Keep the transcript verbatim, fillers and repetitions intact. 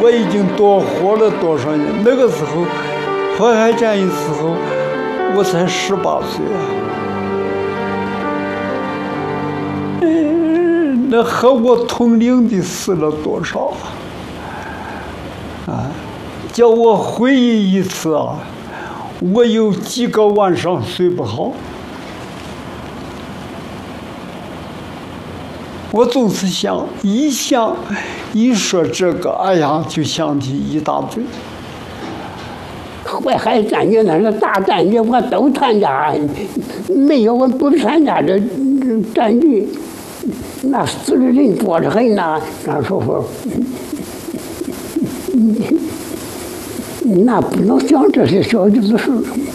我已经多活了多少年？那个时候，淮海战役时候，我才十八岁啊。嗯，那和我同龄的死了多少啊？啊，叫我回忆一次啊，我有几个晚上睡不好。我总是想，一想，一说这个，哎呀，就想起一大堆。 淮海战役那是大战役，我都参加，没有我不参加这战役，那死的人多得很呐。那时候，那不能讲这些小的事。